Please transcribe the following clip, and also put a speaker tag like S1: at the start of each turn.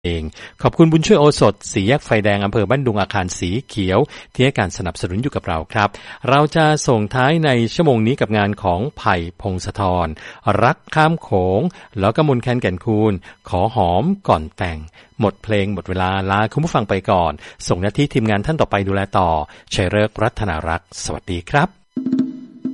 S1: เองขอบคุณบุญช่วยโอสถสีแยกไฟแดงอำเภอบ้านดุงอาคารสีเขียวที่ให้การสนับสนุนอยู่กับเราครับเราจะส่งท้ายในชั่วโมงนี้กับงานของไผ่พงศธรรักข้ามโขงแล้วก็มนแคนแก่นคูณขอหอมก่อนแต่งหมดเพลงหมดเวลาลาคุณผู้ฟังไปก่อนส่งหน้าที่ทีมงานท่านต่อไปดูแลต่อชัยฤกษ์รัตนารักษ์สวัสดีครับ